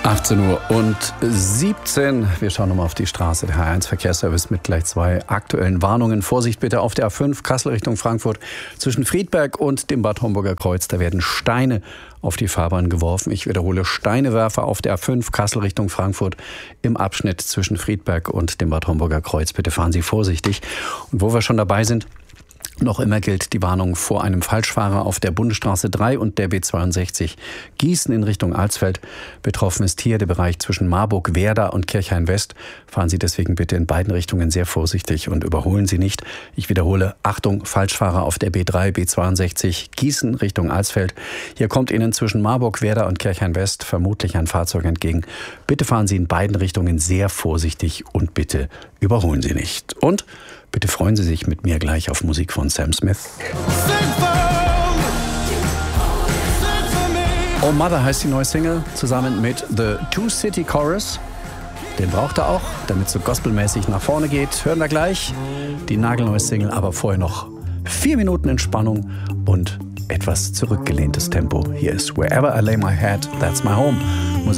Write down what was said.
18:17 Uhr. Wir schauen nochmal auf die Straße. Der H1 Verkehrsservice mit gleich 2 aktuellen Warnungen. Vorsicht bitte auf der A5 Kassel Richtung Frankfurt zwischen Friedberg und dem Bad Homburger Kreuz. Da werden Steine auf die Fahrbahn geworfen. Ich wiederhole, Steinewerfer auf der A5 Kassel Richtung Frankfurt im Abschnitt zwischen Friedberg und dem Bad Homburger Kreuz. Bitte fahren Sie vorsichtig. Und wo wir schon dabei sind, noch immer gilt die Warnung vor einem Falschfahrer auf der Bundesstraße 3 und der B62 Gießen in Richtung Alsfeld. Betroffen ist hier der Bereich zwischen Marburg, Werder und Kirchhain-West. Fahren Sie deswegen bitte in beiden Richtungen sehr vorsichtig und überholen Sie nicht. Ich wiederhole, Achtung, Falschfahrer auf der B3, B62 Gießen Richtung Alsfeld. Hier kommt Ihnen zwischen Marburg, Werder und Kirchhain-West vermutlich ein Fahrzeug entgegen. Bitte fahren Sie in beiden Richtungen sehr vorsichtig und bitte überholen Sie nicht. Und bitte freuen Sie sich mit mir gleich auf Musik von Sam Smith. Oh Mother heißt die neue Single, zusammen mit The Two City Chorus. Den braucht er auch, damit es so gospelmäßig nach vorne geht. Hören wir gleich die nagelneue Single, aber vorher noch 4 Minuten Entspannung und etwas zurückgelehntes Tempo. Hier ist Wherever I Lay My Head, That's My Home.